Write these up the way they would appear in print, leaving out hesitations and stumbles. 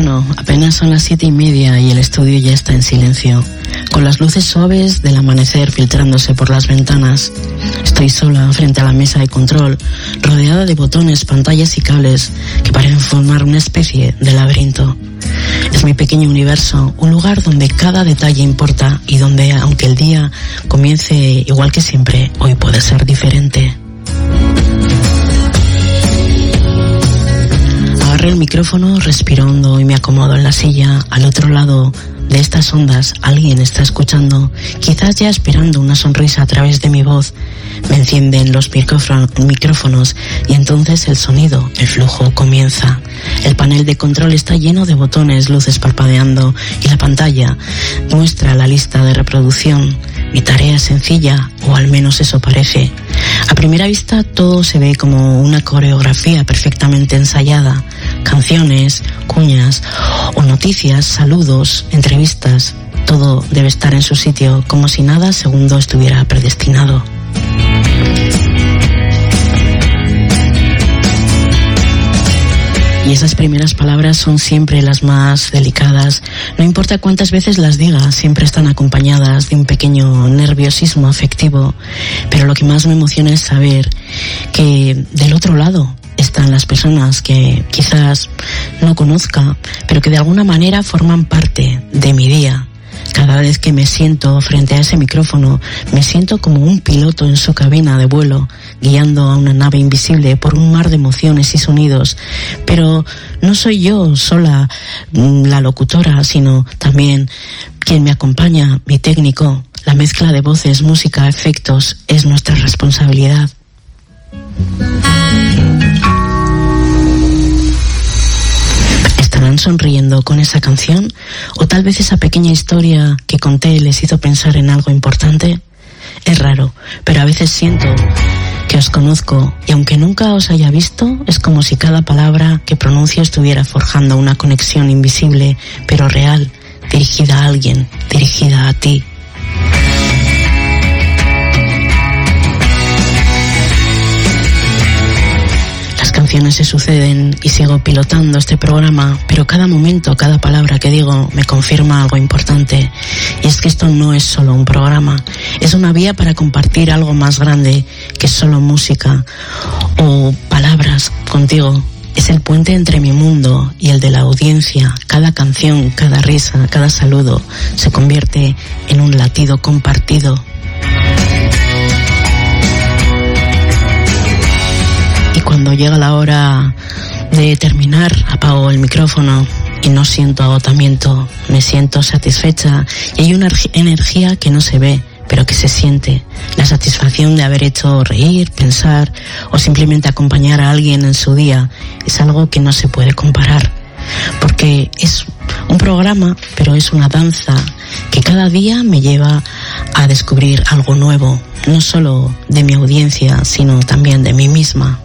Bueno, apenas son las 7:30 y el estudio ya está en silencio, con las luces suaves del amanecer filtrándose por las ventanas. Estoy sola frente a la mesa de control, rodeada de botones, pantallas y cables que parecen formar una especie de laberinto. Es mi pequeño universo, un lugar donde cada detalle importa y donde, aunque el día comience igual que siempre, hoy puede ser diferente. Agarré el micrófono, respiro hondo y me acomodo en la silla. Al otro lado de estas ondas alguien está escuchando, quizás ya esperando una sonrisa a través de mi voz. Me encienden los micrófonos y entonces el sonido, el flujo comienza. El panel de control está lleno de botones, luces parpadeando y la pantalla muestra la lista de reproducción. Mi tarea es sencilla, o al menos eso parece. A primera vista todo se ve como una coreografía perfectamente ensayada. Canciones, cuñas o noticias, saludos, entrevistas. Todo debe estar en su sitio, como si nada segundo estuviera predestinado. Y esas primeras palabras son siempre las más delicadas. No importa cuántas veces las diga, siempre están acompañadas de un pequeño nerviosismo afectivo. Pero lo que más me emociona es saber que del otro lado están las personas que quizás no conozca, pero que de alguna manera forman parte de mi día. Cada vez que me siento frente a ese micrófono, me siento como un piloto en su cabina de vuelo, guiando a una nave invisible por un mar de emociones y sonidos. Pero no soy yo sola la locutora, sino también quien me acompaña, mi técnico. La mezcla de voces, música, efectos es nuestra responsabilidad. ¿Estarán sonriendo con esa canción? ¿O tal vez esa pequeña historia que conté les hizo pensar en algo importante? Es raro, pero a veces siento que os conozco y aunque nunca os haya visto, es como si cada palabra que pronuncio estuviera forjando una conexión invisible, pero real, dirigida a alguien, dirigida a ti. Canciones se suceden y sigo pilotando este programa, pero cada momento, cada palabra que digo me confirma algo importante, y es que esto no es solo un programa, es una vía para compartir algo más grande que solo música o palabras contigo. Es el puente entre mi mundo y el de la audiencia. Cada canción, cada risa, cada saludo se convierte en un latido compartido. Y cuando llega la hora de terminar, apago el micrófono y no siento agotamiento, me siento satisfecha y hay una energía que no se ve, pero que se siente. La satisfacción de haber hecho reír, pensar o simplemente acompañar a alguien en su día es algo que no se puede comparar, porque es un programa, pero es una danza que cada día me lleva a descubrir algo nuevo, no solo de mi audiencia, sino también de mí misma.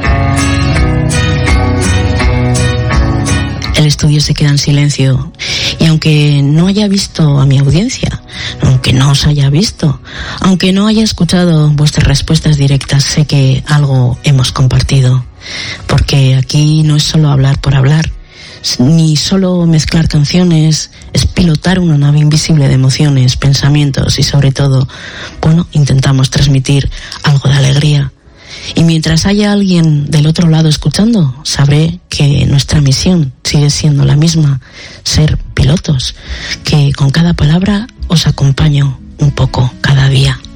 El estudio se queda en silencio y aunque no haya visto a mi audiencia, aunque no os haya visto, aunque no haya escuchado vuestras respuestas directas, sé que algo hemos compartido, porque aquí no es solo hablar por hablar, ni solo mezclar canciones, es pilotar una nave invisible de emociones, pensamientos y sobre todo, intentamos transmitir algo de alegría. Y mientras haya alguien del otro lado escuchando, sabré que nuestra misión sigue siendo la misma, ser pilotos, que con cada palabra os acompaño un poco cada día.